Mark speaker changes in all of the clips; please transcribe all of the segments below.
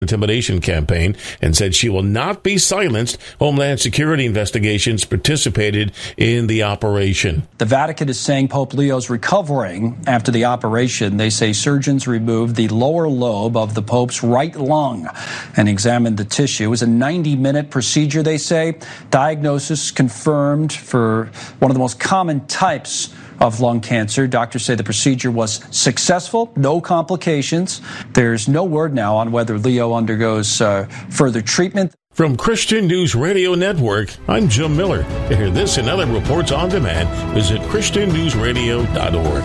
Speaker 1: intimidation campaign and said she will not be silenced. Homeland Security investigations participated in the operation.
Speaker 2: The Vatican is saying Pope Leo's recovering after the operation. They say surgeons removed the lower lobe of the Pope's right lung and examined the tissue. It was a 90-minute procedure, they say. Diagnosis confirmed for one of the most common types of lung cancer. Doctors say the procedure was successful, no complications. There's no word now on whether Leo undergoes further treatment.
Speaker 1: From Christian News Radio Network, I'm Jim Miller. To hear this and other reports on demand, visit ChristianNewsRadio.org.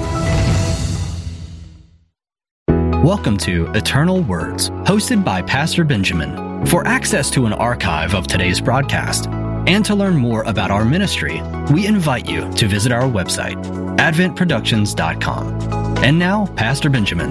Speaker 3: Welcome to Eternal Words, hosted by Pastor Benjamin. For access to an archive of today's broadcast, and to learn more about our ministry, we invite you to visit our website, adventproductions.com. And now, Pastor Benjamin.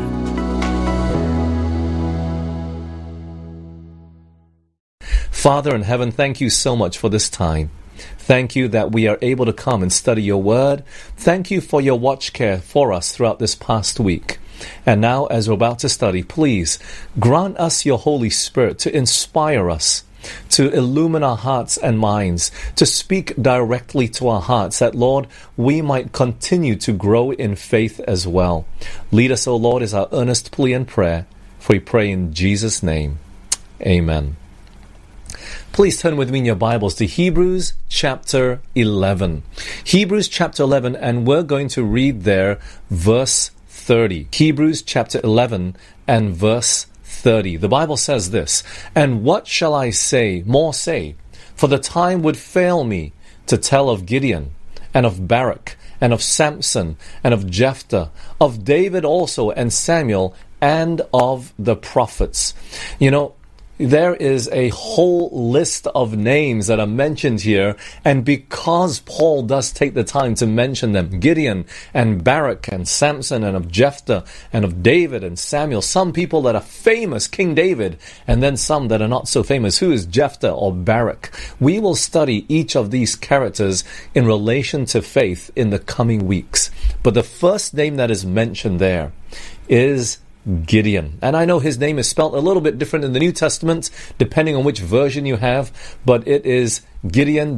Speaker 4: Father in heaven, thank you so much for this time. Thank you that we are able to come and study your word. Thank you for your watch care for us throughout this past week. And now, as we're about to study, please grant us your Holy Spirit to inspire us, to illumine our hearts and minds, to speak directly to our hearts, that, Lord, we might continue to grow in faith as well. Lead us, O Lord, is our earnest plea and prayer, for we pray in Jesus' name. Amen. Please turn with me in your Bibles to Hebrews chapter 11. Hebrews chapter 11, and we're going to read there verse 30. Hebrews chapter 11 and verse 30. The Bible says this, "And what shall I say, more say? For the time would fail me to tell of Gideon, and of Barak, and of Samson, and of Jephthah, of David also, and Samuel, and of the prophets." You know, there is a whole list of names that are mentioned here, and because Paul does take the time to mention them, Gideon and Barak and Samson and of Jephthah and of David and Samuel, some people that are famous, King David, and then some that are not so famous. Who is Jephthah or Barak? We will study each of these characters in relation to faith in the coming weeks. But the first name that is mentioned there is Gideon. And I know his name is spelled a little bit different in the New Testament, depending on which version you have, but it is Gideon,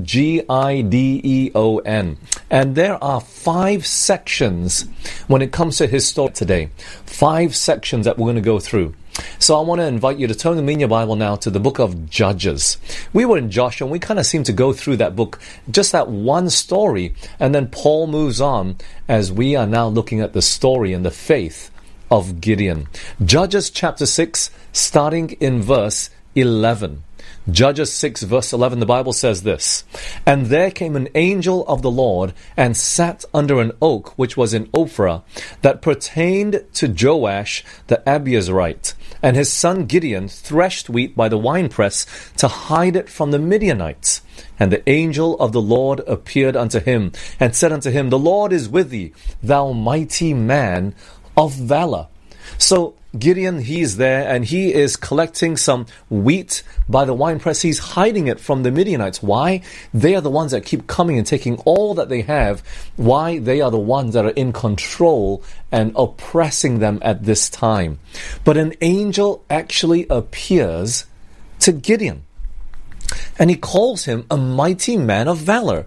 Speaker 4: Gideon. And there are 5 sections when it comes to his story today. 5 sections that we're going to go through. So I want to invite you to turn with me in your Bible now to the book of Judges. We were in Joshua, and we kind of seem to go through that book, just that one story, and then Paul moves on as we are now looking at the story and the faith of Gideon. Judges chapter 6, starting in verse 11. Judges 6 verse 11, the Bible says this, "And there came an angel of the Lord, and sat under an oak which was in Ophrah, that pertained to Joash the Abiezrite. And his son Gideon threshed wheat by the winepress to hide it from the Midianites. And the angel of the Lord appeared unto him, and said unto him, The Lord is with thee, thou mighty man of valor." So Gideon, he's there, and he is collecting some wheat by the winepress. He's hiding it from the Midianites. Why? They are the ones that keep coming and taking all that they have. Why? They are the ones that are in control and oppressing them at this time. But an angel actually appears to Gideon, and he calls him a mighty man of valor.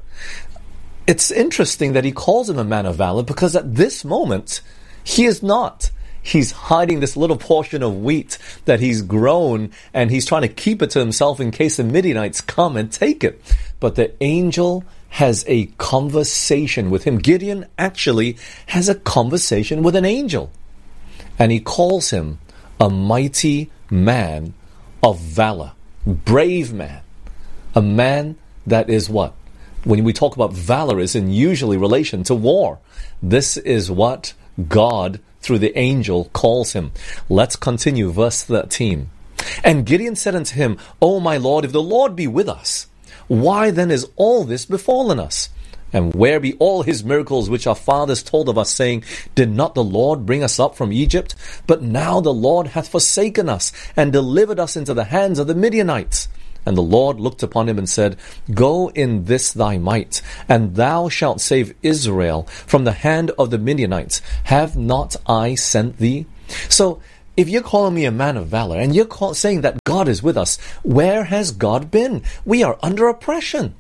Speaker 4: It's interesting that he calls him a man of valor, because at this moment, he is not. He's hiding this little portion of wheat that he's grown, and he's trying to keep it to himself in case the Midianites come and take it. But the angel has a conversation with him. Gideon actually has a conversation with an angel, and he calls him a mighty man of valor, brave man, a man that is what? When we talk about valor, is in usually relation to war. This is what God, through the angel, calls him. Let's continue, verse 13. "And Gideon said unto him, O my Lord, if the Lord be with us, why then is all this befallen us? And where be all his miracles which our fathers told of us, saying, Did not the Lord bring us up from Egypt? But now the Lord hath forsaken us, and delivered us into the hands of the Midianites. And the Lord looked upon him and said, Go in this thy might, and thou shalt save Israel from the hand of the Midianites. Have not I sent thee?" So if you're calling me a man of valor and you're saying that God is with us, where has God been? We are under oppression.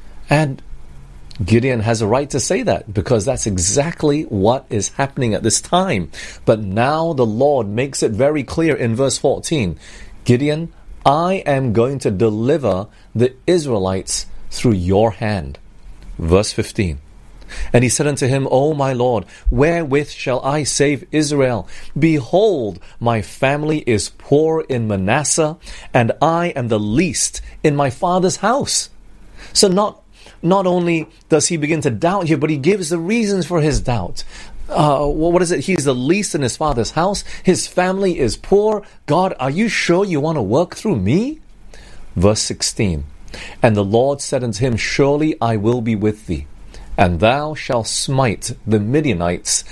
Speaker 4: And Gideon has a right to say that, because that's exactly what is happening at this time. But now the Lord makes it very clear in verse 14. Gideon, I am going to deliver the Israelites through your hand. Verse 15. And he said unto him, O my Lord, wherewith shall I save Israel? Behold, my family is poor in Manasseh, and I am the least in my father's house. So not only does he begin to doubt here, but he gives the reasons for his doubt. What is it? He's the least in his father's house. His family is poor. God, are you sure you want to work through me? Verse 16. And the Lord said unto him, Surely I will be with thee, and thou shalt smite the Midianites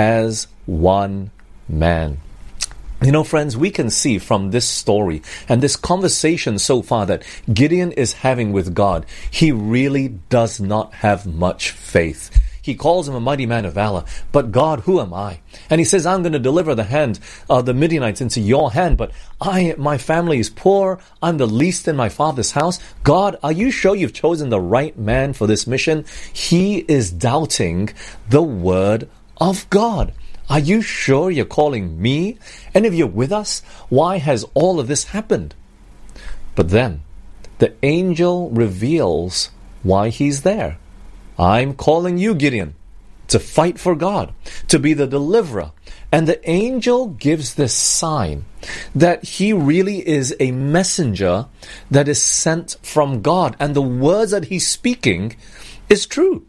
Speaker 4: as one man. You know, friends, we can see from this story and this conversation so far that Gideon is having with God, he really does not have much faith. He calls him a mighty man of valor. But God, who am I? And he says, I'm going to deliver the Midianites into your hand, but my family is poor. I'm the least in my father's house. God, are you sure you've chosen the right man for this mission? He is doubting the word of God. Are you sure you're calling me? And if you're with us, why has all of this happened? But then, the angel reveals why he's there. I'm calling you, Gideon, to fight for God, to be the deliverer. And the angel gives this sign that he really is a messenger that is sent from God. And the words that he's speaking is true.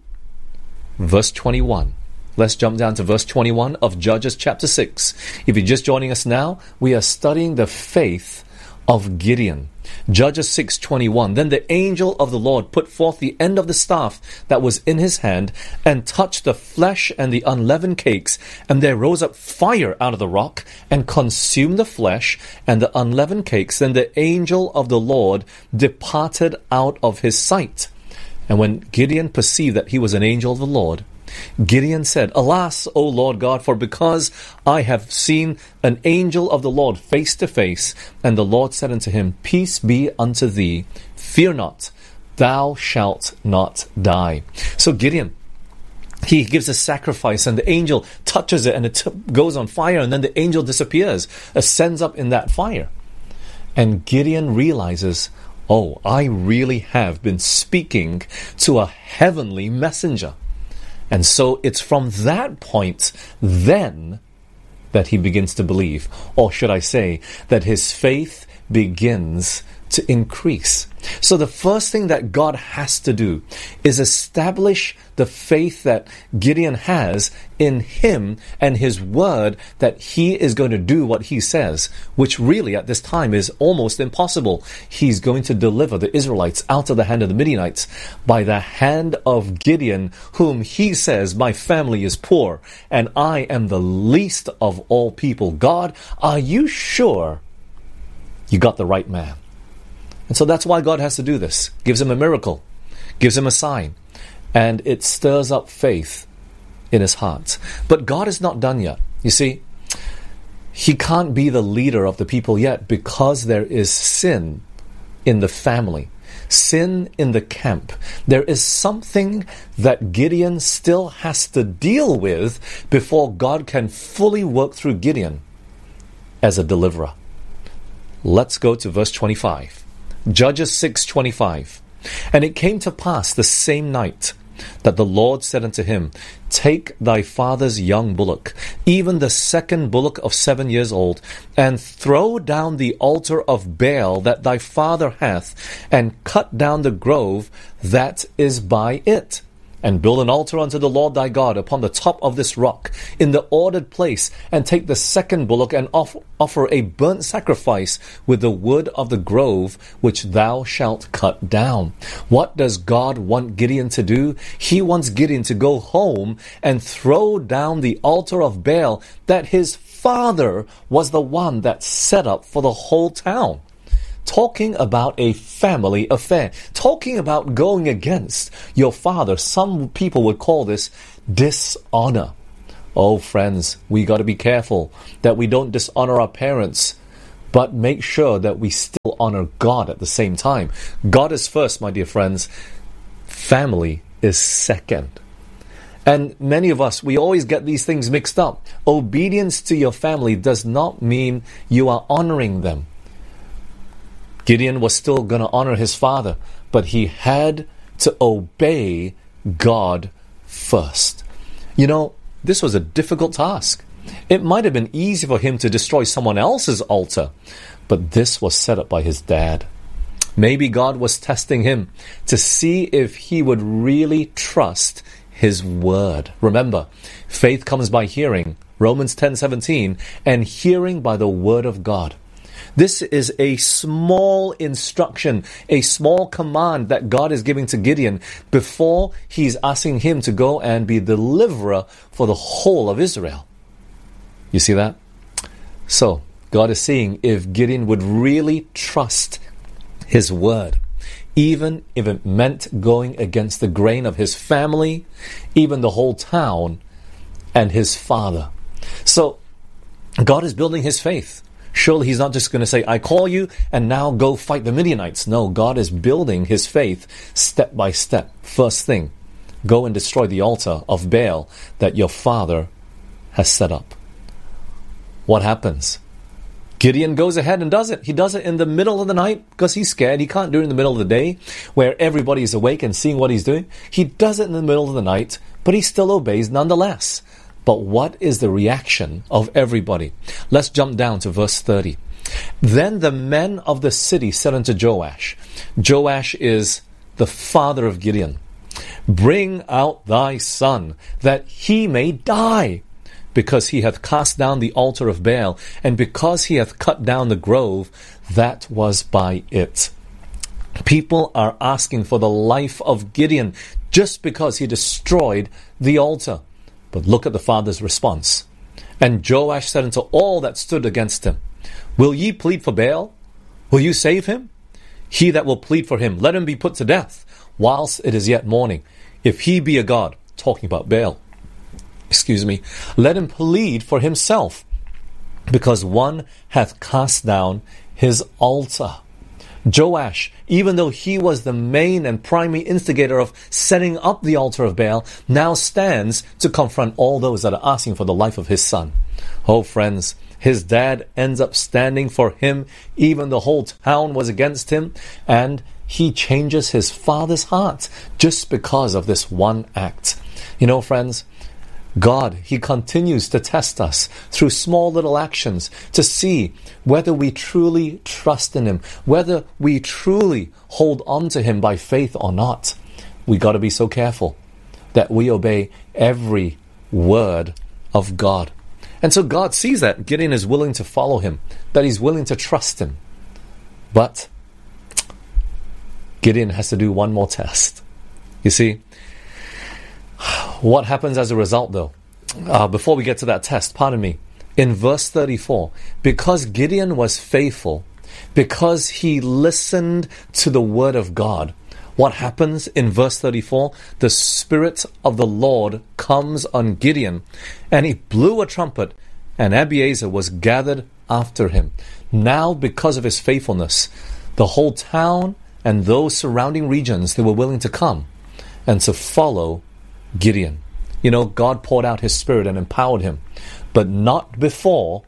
Speaker 4: Verse 21. Let's jump down to verse 21 of Judges chapter 6. If you're just joining us now, we are studying the faith of Gideon. Judges 6:21. Then the angel of the Lord put forth the end of the staff that was in his hand, and touched the flesh and the unleavened cakes, and there rose up fire out of the rock, and consumed the flesh and the unleavened cakes. Then the angel of the Lord departed out of his sight. And when Gideon perceived that he was an angel of the Lord, Gideon said, Alas, O Lord God, for because I have seen an angel of the Lord face to face. And the Lord said unto him, Peace be unto thee, fear not, thou shalt not die. So Gideon, he gives a sacrifice, and the angel touches it, and it goes on fire, and then the angel disappears, ascends up in that fire. And Gideon realizes, oh, I really have been speaking to a heavenly messenger. And so it's from that point then that he begins to believe. Or should I say that his faith begins to increase. So the first thing that God has to do is establish the faith that Gideon has in him and his word, that he is going to do what he says, which really at this time is almost impossible. He's going to deliver the Israelites out of the hand of the Midianites by the hand of Gideon, whom he says, my family is poor and I am the least of all people. God, are you sure you got the right man? And so that's why God has to do this. Gives him a miracle, gives him a sign, and it stirs up faith in his heart. But God is not done yet. You see, he can't be the leader of the people yet because there is sin in the family, sin in the camp. There is something that Gideon still has to deal with before God can fully work through Gideon as a deliverer. Let's go to verse 25. Judges 6:25. And it came to pass the same night that the Lord said unto him, Take thy father's young bullock, even the second bullock of 7 years old, and throw down the altar of Baal that thy father hath, and cut down the grove that is by it. And build an altar unto the Lord thy God upon the top of this rock, in the ordered place, and take the second bullock, and offer a burnt sacrifice with the wood of the grove which thou shalt cut down. What does God want Gideon to do? He wants Gideon to go home and throw down the altar of Baal that his father was the one that set up for the whole town. Talking about a family affair. Talking about going against your father. Some people would call this dishonor. Oh, friends, we got to be careful that we don't dishonor our parents, but make sure that we still honor God at the same time. God is first, my dear friends. Family is second. And many of us, we always get these things mixed up. Obedience to your family does not mean you are honoring them. Gideon was still going to honor his father, but he had to obey God first. You know, this was a difficult task. It might have been easy for him to destroy someone else's altar, but this was set up by his dad. Maybe God was testing him to see if he would really trust his word. Remember, faith comes by hearing, Romans 10:17, and hearing by the word of God. This is a small instruction, a small command that God is giving to Gideon before he's asking him to go and be deliverer for the whole of Israel. You see that? So, God is seeing if Gideon would really trust his word, even if it meant going against the grain of his family, even the whole town, and his father. So, God is building his faith. Surely he's not just going to say, I call you and now go fight the Midianites. No, God is building his faith step by step. First thing, go and destroy the altar of Baal that your father has set up. What happens? Gideon goes ahead and does it. He does it in the middle of the night because he's scared. He can't do it in the middle of the day where everybody is awake and seeing what he's doing. He does it in the middle of the night, but he still obeys nonetheless. But what is the reaction of everybody? Let's jump down to verse 30. Then the men of the city said unto Joash. Joash is the father of Gideon. Bring out thy son, that he may die, because he hath cast down the altar of Baal, and because he hath cut down the grove that was by it. People are asking for the life of Gideon just because he destroyed the altar. But look at the father's response. And Joash said unto all that stood against him, Will ye plead for Baal? Will you save him? He that will plead for him, let him be put to death, whilst it is yet morning. If he be a god, talking about Baal, let him plead for himself, because one hath cast down his altar. Joash, even though he was the main and primary instigator of setting up the altar of Baal, now stands to confront all those that are asking for the life of his son. Oh, friends, his dad ends up standing for him. Even the whole town was against him, and he changes his father's heart just because of this one act. You know, friends, God, he continues to test us through small little actions to see whether we truly trust in him, whether we truly hold on to him by faith or not. We got to be so careful that we obey every word of God. And so God sees that Gideon is willing to follow him, that he's willing to trust him. But Gideon has to do one more test. You see, what happens as a result, though? Before we get to that test, pardon me. In verse 34, because Gideon was faithful, because he listened to the word of God, what happens in verse 34? The Spirit of the Lord comes on Gideon, and he blew a trumpet, and Abiezer was gathered after him. Now, because of his faithfulness, the whole town and those surrounding regions, they were willing to come and to follow Gideon. You know, God poured out his Spirit and empowered him, but not before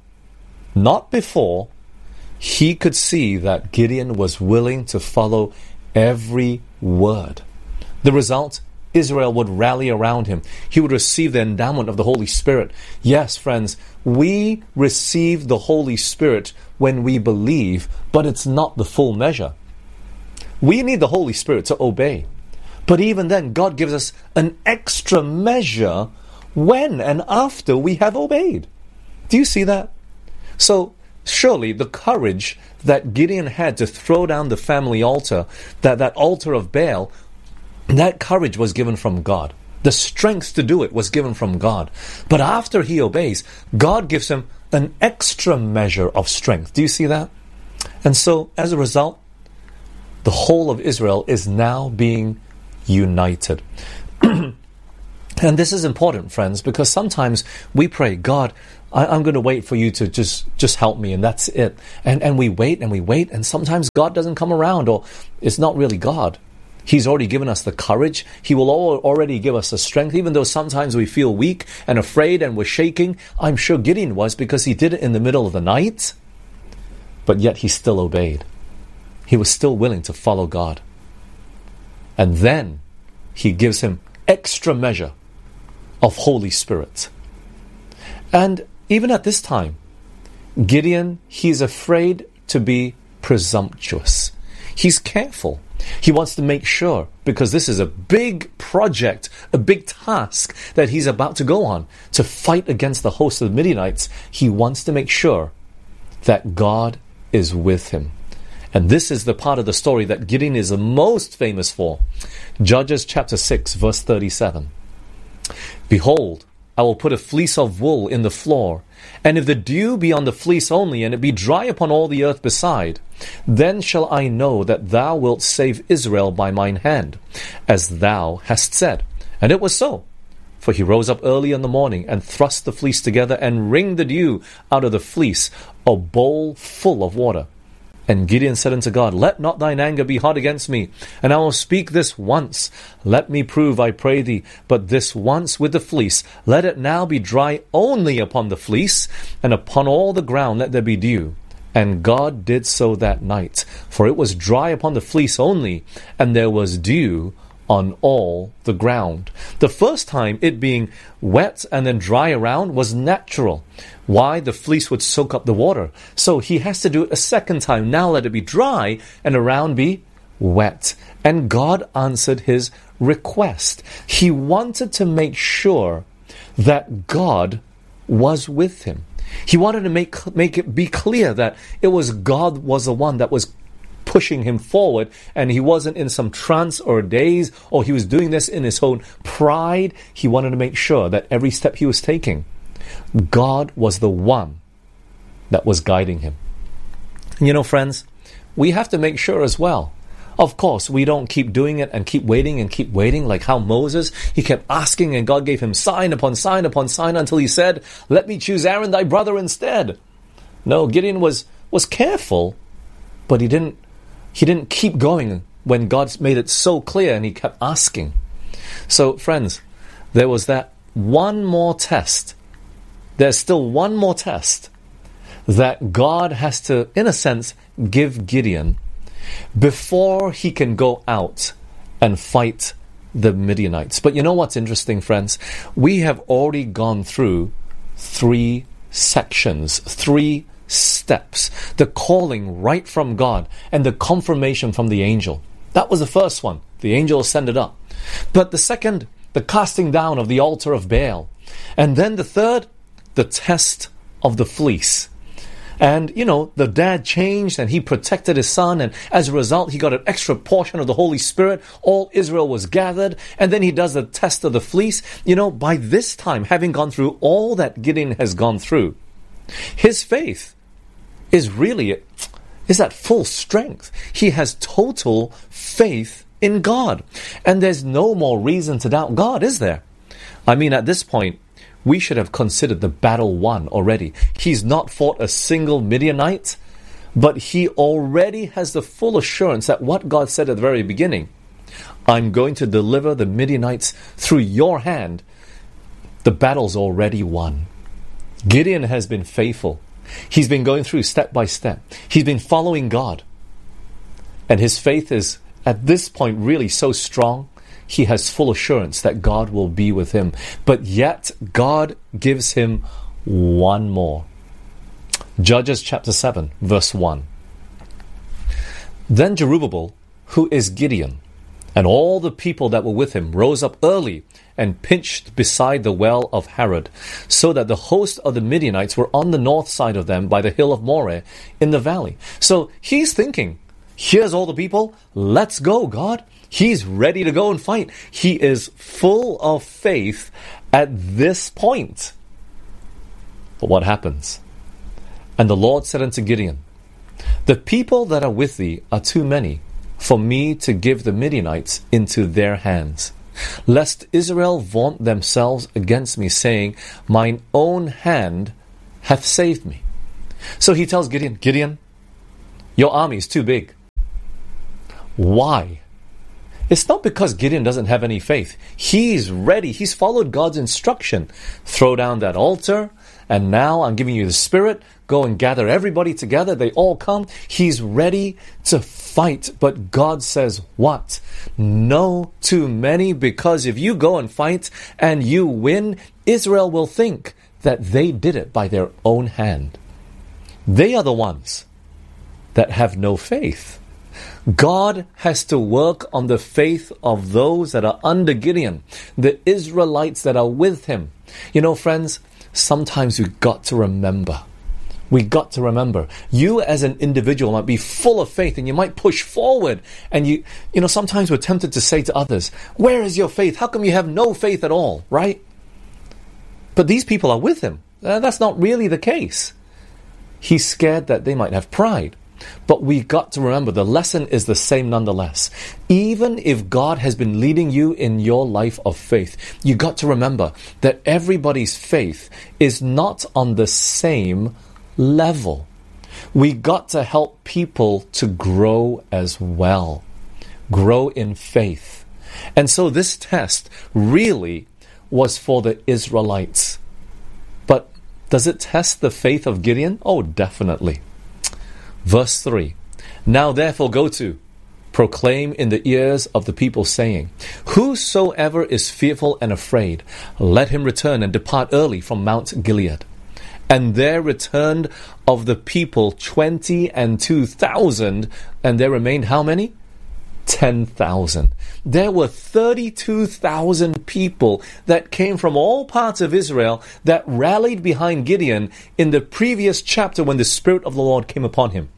Speaker 4: he could see that Gideon was willing to follow every word. The result, Israel would rally around him. He would receive the endowment of the Holy Spirit. Yes, friends, we receive the Holy Spirit when we believe, but it's not the full measure. We need the Holy Spirit to obey. But even then, God gives us an extra measure when and after we have obeyed. Do you see that? So, surely the courage that Gideon had to throw down the family altar, that altar of Baal, that courage was given from God. The strength to do it was given from God. But after he obeys, God gives him an extra measure of strength. Do you see that? And so, as a result, the whole of Israel is now being united. And this is important, friends, because sometimes we pray, God, I'm going to wait for you to just help me, and that's it. And we wait, and sometimes God doesn't come around, or it's not really God. He's already given us the courage. He will already give us the strength, even though sometimes we feel weak and afraid and we're shaking. I'm sure Gideon was, because he did it in the middle of the night, but yet he still obeyed. He was still willing to follow God. And then he gives him extra measure of Holy Spirit. And even at this time, Gideon, he's afraid to be presumptuous. He's careful. He wants to make sure, because this is a big project, a big task that he's about to go on, to fight against the host of the Midianites. He wants to make sure that God is with him. And this is the part of the story that Gideon is the most famous for. Judges chapter 6, verse 37. Behold, I will put a fleece of wool in the floor, and if the dew be on the fleece only, and it be dry upon all the earth beside, then shall I know that thou wilt save Israel by mine hand, as thou hast said. And it was so. For he rose up early in the morning, and thrust the fleece together, and wringed the dew out of the fleece, a bowl full of water. And Gideon said unto God, Let not thine anger be hot against me, and I will speak this once. Let me prove, I pray thee, but this once with the fleece. Let it now be dry only upon the fleece, and upon all the ground let there be dew. And God did so that night, for it was dry upon the fleece only, and there was dew on all the ground. The first time it being wet and then dry around was natural. Why? The fleece would soak up the water. So he has to do it a second time. Now let it be dry and around be wet. And God answered his request. He wanted to make sure that God was with him. He wanted to make it be clear that it was God was the one that was pushing him forward, and he wasn't in some trance or daze, or he was doing this in his own pride. He wanted to make sure that every step he was taking, God was the one that was guiding him. You know, friends, we have to make sure as well. Of course, we don't keep doing it and keep waiting, like how Moses, he kept asking, and God gave him sign upon sign upon sign until he said, Let me choose Aaron thy brother instead. No, Gideon was careful, but he didn't keep going when God made it so clear, and he kept asking. So, friends, there was that one more test. There's still one more test that God has to, in a sense, give Gideon before he can go out and fight the Midianites. But you know what's interesting, friends? We have already gone through 3 sections, 3 steps, the calling right from God and the confirmation from the angel. That was the first one. The angel ascended up. But the second, the casting down of the altar of Baal. And then the third, the test of the fleece. And, you know, the dad changed and he protected his son, and as a result, he got an extra portion of the Holy Spirit. All Israel was gathered, and then he does the test of the fleece. You know, by this time, having gone through all that Gideon has gone through, his faith is at full strength. He has total faith in God. And there's no more reason to doubt God, is there? I mean, at this point, we should have considered the battle won already. He's not fought a single Midianite, but he already has the full assurance that what God said at the very beginning, I'm going to deliver the Midianites through your hand. The battle's already won. Gideon has been faithful. He's been going through step by step. He's been following God. And his faith is, at this point, really so strong. He has full assurance that God will be with him. But yet, God gives him one more. Judges chapter 7, verse 1. Then Jerubbaal, who is Gideon, and all the people that were with him rose up early and pitched beside the well of Harod, so that the host of the Midianites were on the north side of them by the hill of Moreh in the valley. So he's thinking, here's all the people, let's go, God. He's ready to go and fight. He is full of faith at this point. But what happens? And the Lord said unto Gideon, The people that are with thee are too many for me to give the Midianites into their hands. lest Israel vaunt themselves against me, saying, mine own hand hath saved me. So he tells Gideon, Gideon, your army is too big. Why? It's not because Gideon doesn't have any faith. He's ready. He's followed God's instruction. Throw down that altar, and now I'm giving you the Spirit. Go and gather everybody together. They all come. He's ready to fight. But God says, what? No too many, because if you go and fight and you win, Israel will think that they did it by their own hand. They are the ones that have no faith. God has to work on the faith of those that are under Gideon, the Israelites that are with him. You know, friends, sometimes we've got to remember. You as an individual might be full of faith and you might push forward. And you know, sometimes we're tempted to say to others, where is your faith? How come you have no faith at all, right? But these people are with him. That's not really the case. He's scared that they might have pride. But we got to remember the lesson is the same nonetheless. Even if God has been leading you in your life of faith, you got to remember that everybody's faith is not on the same level. We got to help people to grow as well. Grow in faith. And so this test really was for the Israelites. But does it test the faith of Gideon? Oh, definitely. Verse 3, now therefore go to, proclaim in the ears of the people, saying, whosoever is fearful and afraid, let him return and depart early from Mount Gilead. And there returned of the people 22,000, and there remained how many? 10,000. There were 32,000 people that came from all parts of Israel that rallied behind Gideon in the previous chapter when the Spirit of the Lord came upon him.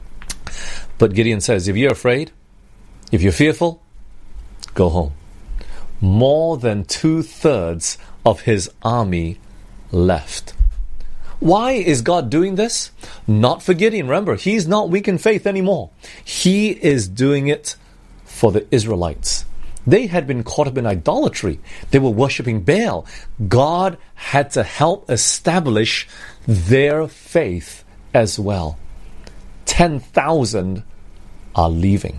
Speaker 4: But Gideon says, if you're afraid, if you're fearful, go home. More than 2/3 of his army left. Why is God doing this? Not for Gideon. Remember, he's not weak in faith anymore. He is doing it for the Israelites. They had been caught up in idolatry. They were worshipping Baal. God had to help establish their faith as well. 10,000 are leaving.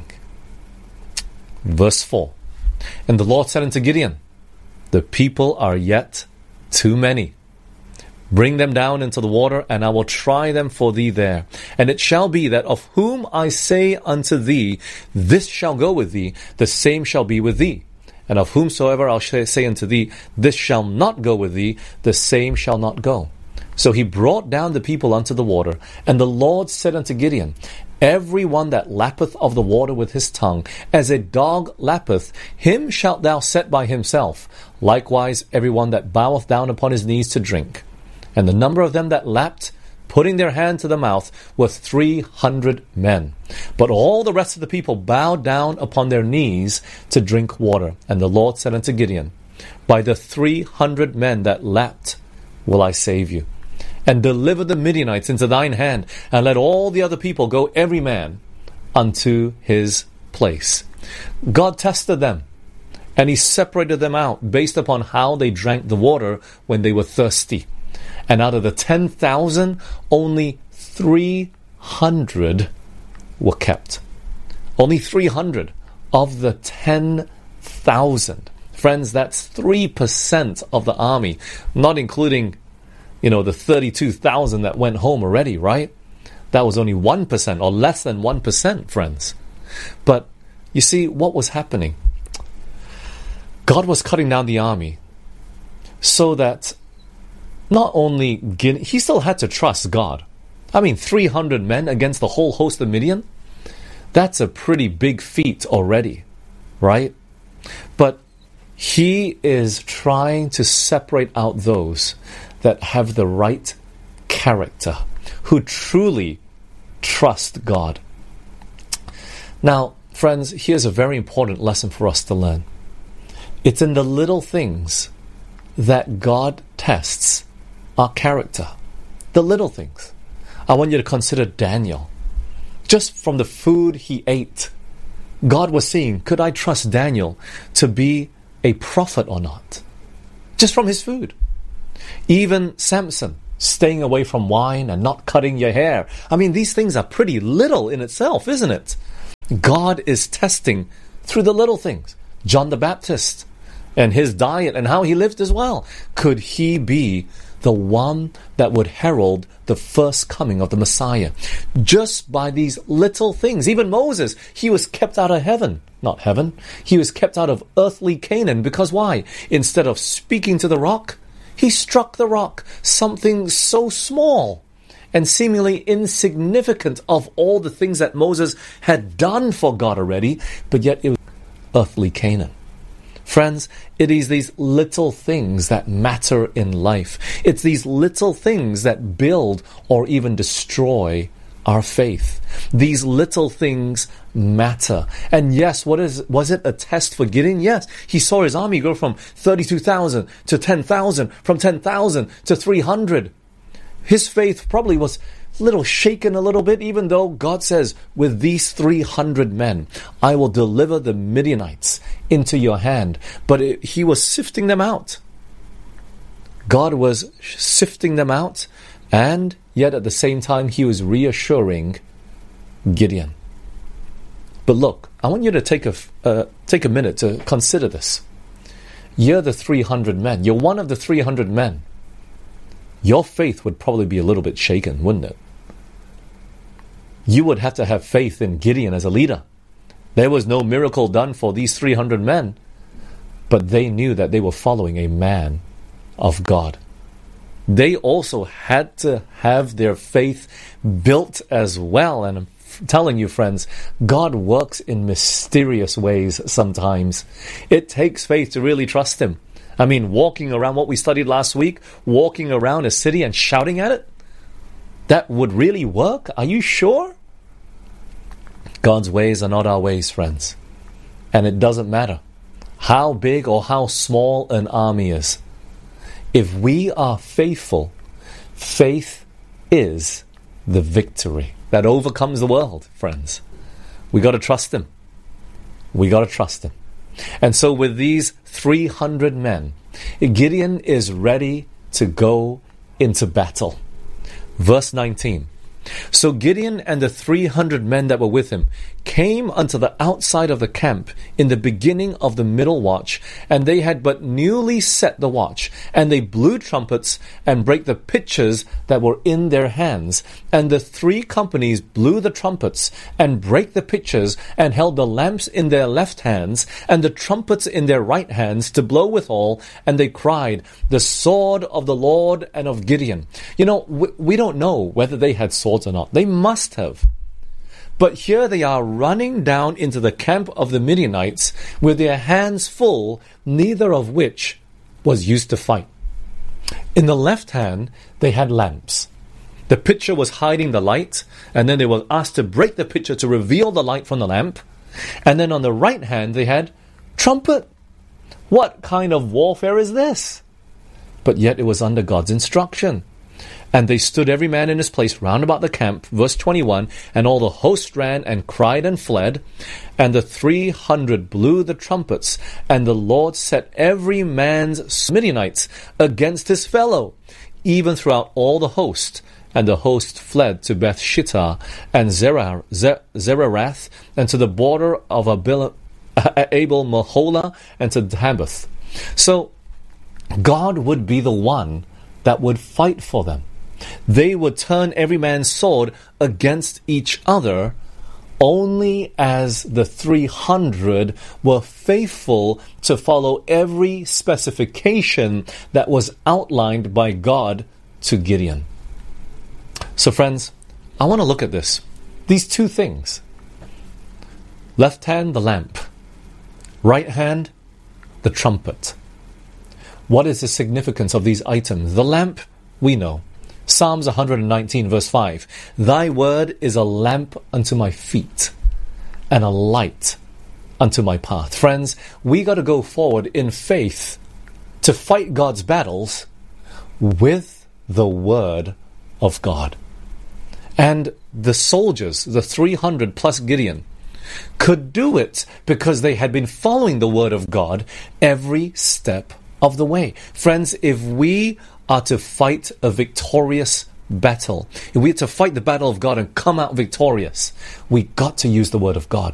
Speaker 4: Verse 4. And the Lord said unto Gideon, the people are yet too many. Bring them down into the water, and I will try them for thee there. And it shall be that of whom I say unto thee, this shall go with thee, the same shall be with thee. And of whomsoever I'll say unto thee, this shall not go with thee, the same shall not go. So he brought down the people unto the water, and the Lord said unto Gideon, every one that lappeth of the water with his tongue, as a dog lappeth, him shalt thou set by himself. Likewise every one that boweth down upon his knees to drink. And the number of them that lapped, putting their hand to the mouth, were 300 men. But all the rest of the people bowed down upon their knees to drink water. And the Lord said unto Gideon, by the 300 men that lapped will I save you, and deliver the Midianites into thine hand, and let all the other people go every man unto his place. God tested them, and he separated them out based upon how they drank the water when they were thirsty. And out of the 10,000, only 300 were kept. Only 300 of the 10,000. Friends, that's 3% of the army, not including, the 32,000 that went home already, right? That was only 1% or less than 1%, friends. But you see, what was happening? God was cutting down the army so that not only he still had to trust God. 300 men against the whole host of Midian? That's a pretty big feat already, right? But he is trying to separate out those that have the right character, who truly trust God. Now, friends, here's a very important lesson for us to learn. It's in the little things that God tests our character. The little things. I want you to consider Daniel. Just from the food he ate, God was seeing, could I trust Daniel to be a prophet or not, just from his food. Even Samson, staying away from wine and not cutting your hair. I mean, these things are pretty little in itself, isn't it? God is testing through the little things. John the Baptist and his diet and how he lived as well. Could he be the one that would herald the first coming of the Messiah? Just by these little things. Even Moses, he was kept out of heaven. Not heaven. He was kept out of earthly Canaan. Because why? Instead of speaking to the rock, he struck the rock. Something so small and seemingly insignificant of all the things that Moses had done for God already, but yet it was earthly Canaan. Friends, it is these little things that matter in life. It's these little things that build or even destroy our faith. These little things matter. And yes, was it a test for Gideon? Yes. He saw his army go from 32,000 to 10,000, from 10,000 to 300. His faith probably was a little shaken a little bit, even though God says, with these 300 men, I will deliver the Midianites into your hand. But he was sifting them out. God was sifting them out, and yet at the same time, he was reassuring Gideon. But look, I want you to take a minute to consider this. You're the 300 men. You're one of the 300 men. Your faith would probably be a little bit shaken, wouldn't it? You would have to have faith in Gideon as a leader. There was no miracle done for these 300 men, but they knew that they were following a man of God. They also had to have their faith built as well. And I'm telling you, friends, God works in mysterious ways sometimes. It takes faith to really trust Him. I mean, walking around what we studied last week, walking around a city and shouting at it, that would really work? Are you sure? God's ways are not our ways, friends. And it doesn't matter how big or how small an army is. If we are faithful, faith is the victory that overcomes the world, friends. We got to trust Him. We got to trust Him. And so with these 300 men, Gideon is ready to go into battle. Verse 19. So Gideon and the 300 men that were with him came unto the outside of the camp in the beginning of the middle watch, and they had but newly set the watch, and they blew trumpets and brake the pitchers that were in their hands. And the 3 companies blew the trumpets and brake the pitchers, and held the lamps in their left hands and the trumpets in their right hands to blow withal. And they cried, the sword of the Lord and of Gideon. You know, we don't know whether they had swords or not. They must have. But here they are running down into the camp of the Midianites with their hands full, neither of which was used to fight. In the left hand, they had lamps. The pitcher was hiding the light, and then they were asked to break the pitcher to reveal the light from the lamp. And then on the right hand, they had trumpet. What kind of warfare is this? But yet it was under God's instruction. And they stood every man in his place round about the camp, verse 21, and all the host ran and cried and fled, and the 300 blew the trumpets, and the Lord set every man's Midianites against his fellow, even throughout all the host. And the host fled to Beth Shittah and Zererath, and to the border of Abel Meholah, and to Hamath. So God would be the one that would fight for them. They would turn every man's sword against each other, only as the 300 were faithful to follow every specification that was outlined by God to Gideon. So friends, I want to look at this. These 2 things. Left hand, the lamp. Right hand, the trumpet. What is the significance of these items? The lamp, we know. Psalms 119 verse 5. Thy word is a lamp unto my feet and a light unto my path. Friends, we got to go forward in faith to fight God's battles with the word of God. And the soldiers, the 300 plus Gideon, could do it because they had been following the Word of God every step of the way. Friends, if we are to fight a victorious battle, if we are to fight the battle of God and come out victorious, we got to use the Word of God.